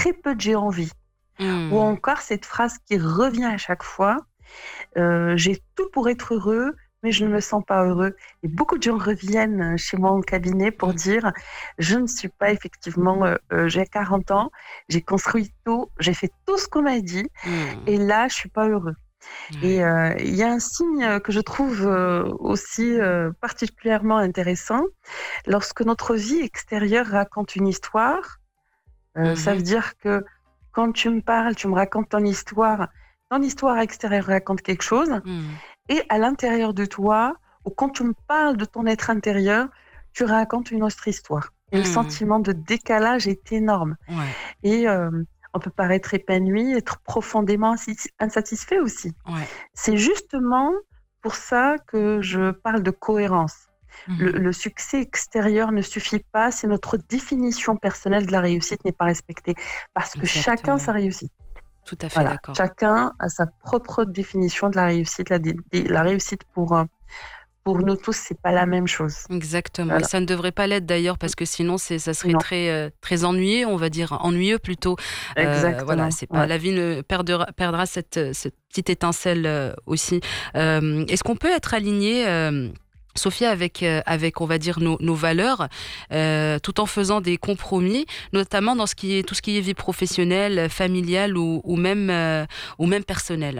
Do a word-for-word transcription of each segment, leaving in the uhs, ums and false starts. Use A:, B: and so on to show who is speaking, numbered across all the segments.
A: très peu de j'ai envie. Ou
B: Mmh.
A: encore cette phrase qui revient à chaque fois, heu, j'ai tout pour être heureux, mais je ne me sens pas heureux. Et beaucoup de gens reviennent chez moi en cabinet pour
B: Mmh.
A: dire: «Je ne suis pas effectivement, heu heu, j'ai quarante ans, j'ai construit tout, j'ai fait tout ce qu'on m'a dit
B: Mmh.
A: et là, je suis pas heureux».
B: Ouais.
A: Et heu, il y a un signe que je trouve, heu, aussi, heu, particulièrement intéressant. Lorsque notre vie extérieure raconte une histoire, heu,
B: Mmh
A: ça
B: mh.
A: veut dire que quand tu me parles, tu me racontes ton histoire, ton histoire extérieure raconte quelque chose
B: Mmh.
A: et à l'intérieur de toi ou quand tu me parles de ton être intérieur, tu racontes une autre histoire et le
B: Mmh.
A: sentiment de décalage est énorme
B: Ouais.
A: et hem, on peut paraître épanoui, être profondément insis insatisfait aussi.
B: Ouais.
A: C'est justement pour ça que je parle de cohérence.
B: Mmh
A: Le
B: mh.
A: le succès extérieur ne suffit pas si notre définition personnelle de la réussite n'est pas respectée, parce que chacun
B: Exactement.
A: sa réussite.
B: Tout à fait
A: Voilà,
B: d'accord.
A: chacun a sa propre définition de la réussite. La dé dé la réussite pour, heu, pour nous tous, c'est pas la même chose.
B: Exactement et
A: Voilà.
B: ça ne devrait pas l'être d'ailleurs
A: Mmh.
B: parce que sinon c'est ça serait
A: Non.
B: très, heu, très ennuyé, on va dire, ennuyeux plutôt. Heu, voilà,
A: Exactement,
B: c'est pas
A: ouais.
B: la vie ne perdera perdra cette, heu, cette petite étincelle, heu, aussi. Hem, est-ce qu'on peut être aligné, hem, Sophie, avec, heu, avec on va dire nos nos valeurs, heu, tout en faisant des compromis, notamment dans ce qui est tout ce qui est vie professionnelle, familiale ou ou même, heu, ou même personnelle?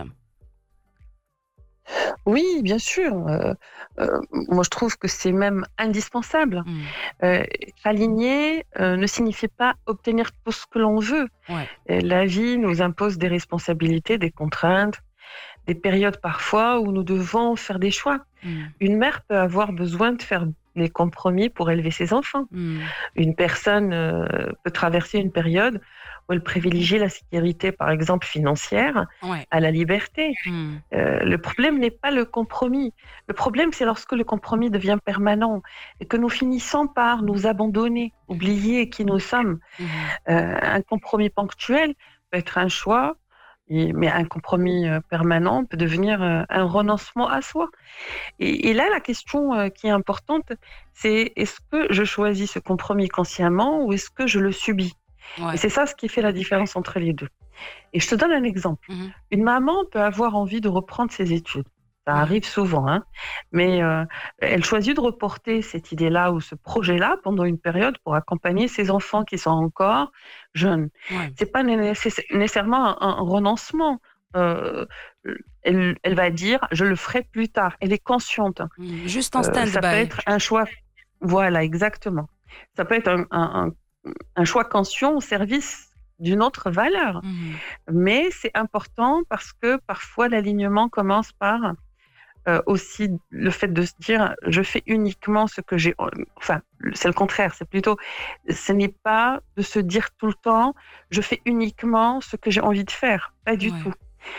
A: Oui, bien sûr, heu heu, moi je trouve que c'est même indispensable.
B: Mmh.
A: Heu, être aligné, heu, ne signifie pas obtenir tout ce que l'on veut.
B: Ouais.
A: Heu, la vie nous impose des responsabilités, des contraintes, des périodes parfois où nous devons faire des choix.
B: Mmh.
A: Une mère peut avoir besoin de faire des compromis pour élever ses enfants.
B: Mmh.
A: Une personne, heu, peut traverser une période où elle privilégie la sécurité, par exemple financière,
B: Ouais.
A: à la liberté.
B: Mmh.
A: Heu, le problème n'est pas le compromis. Le problème, c'est lorsque le compromis devient permanent et que nous finissons par nous abandonner, oublier qui nous sommes.
B: Mmh mh.
A: Heu, un compromis ponctuel peut être un choix, et mais un compromis, heu, permanent peut devenir, heu, un renoncement à soi. Et et là, la question, heu, qui est importante, c'est: «Est-ce que je choisis ce compromis consciemment ou est-ce que je le subis?» Et
B: Ouais.
A: c'est ça ce qui fait la différence entre les deux. Et je te donne un exemple.
B: Mmh mh.
A: Une maman peut avoir envie de reprendre ses études. Ça
B: Mmh.
A: arrive souvent, hein, mais heu, elle choisit de reporter cette idée-là ou ce projet-là pendant une période pour accompagner ses enfants qui sont encore jeunes.
B: Ouais.
A: C'est pas né nécess nécessairement un un renoncement. Heu, elle elle va dire: «Je le ferai plus tard». Elle est consciente.
B: Mmh, juste en
A: Heu, ça peut
B: stand-by.
A: être un choix voilà, exactement. Ça peut être un un un un choix conscient au service d'une autre valeur.
B: Mmh mh.
A: Mais c'est important parce que parfois l'alignement commence par, heu, aussi le fait de se dire: «Je fais uniquement ce que j'ai en» enfin, c'est le contraire, c'est plutôt ce n'est pas de se dire tout le temps: «Je fais uniquement ce que j'ai envie de faire», pas du tout.
B: Ouais.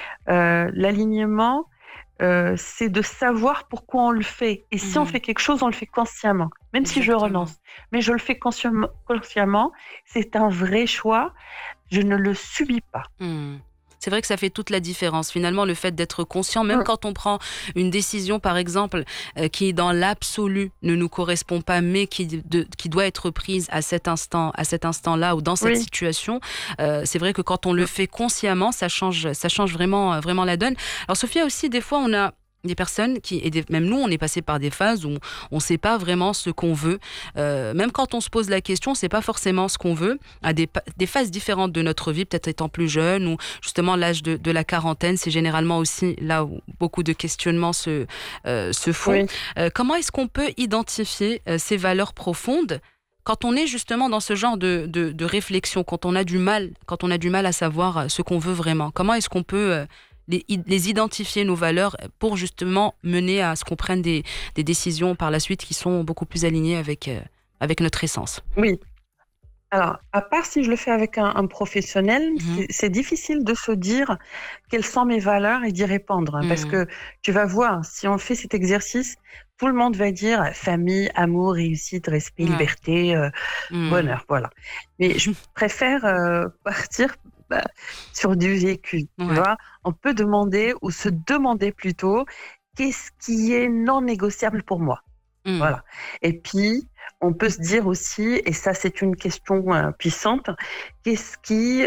A: Heu, l'alignement, heu, c'est de savoir pourquoi on le fait et si
B: Mmh
A: on
B: mh.
A: fait quelque chose, on le fait consciemment, même si je
B: Exactement.
A: renonce. Mais je le fais consciemment consciemment, c'est un vrai choix, je ne le subis pas.
B: Mmh. C'est vrai que ça fait toute la différence. Finalement, le fait d'être conscient, même
A: Mmh.
B: quand on prend une décision, par exemple, heu, qui dans l'absolu ne nous correspond pas, mais qui d de qui doit être prise à cet instant à cet instant-là ou dans cette
A: Oui.
B: situation, heu, c'est vrai que quand on le
A: Mmh.
B: fait consciemment, ça change ça change vraiment, heu, vraiment la donne. Alors Sophia aussi, des fois, on a des personnes qui et des même nous, on est passés par des phases où on sait pas vraiment ce qu'on veut. Heu, même quand on se pose la question, on sait pas forcément ce qu'on veut, à des pa des phases différentes de notre vie, peut-être étant plus jeune ou justement l'âge de de la quarantaine, c'est généralement aussi là où beaucoup de questionnements se, heu, se font.
A: Oui.
B: Heu, comment est-ce qu'on peut identifier, heu, ces valeurs profondes quand on est justement dans ce genre de de de réflexion, quand on a du mal quand on a du mal à savoir, heu, ce qu'on veut vraiment? Comment est-ce qu'on peut, heu, les id les identifier nos valeurs, heu, pour justement mener à ce qu'on prenne des des décisions par la suite qui sont beaucoup plus alignées avec, heu, avec notre essence?
A: Oui. Alors, à part si je le fais avec un un professionnel,
B: Mmh mh.
A: c'est c'est difficile de se dire: «Quelles sont mes valeurs?» et d'y répondre, hein, parce
B: Mmh.
A: que tu vas voir, si on fait cet exercice, tout le monde va dire: «Famille, amour, réussite, respect,
B: Ouais.
A: liberté, heu,
B: Mmh.
A: bonheur», voilà. Mais je préfère, heu, partir, bah, sur du vécu, tu
B: Ouais.
A: vois? On peut demander ou se demander plutôt: «Qu'est-ce qui est non négociable pour moi?»
B: Mmh.
A: Voilà. Et puis, on peut se dire aussi, et ça c'est une question, heu, puissante, qu'est-ce qui